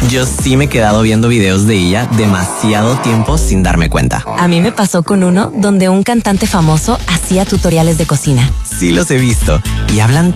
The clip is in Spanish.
Yo sí me he quedado viendo videos de ella demasiado tiempo sin darme cuenta. A mí me pasó con uno donde un cantante famoso hacía tutoriales de cocina. Sí los he visto y hablan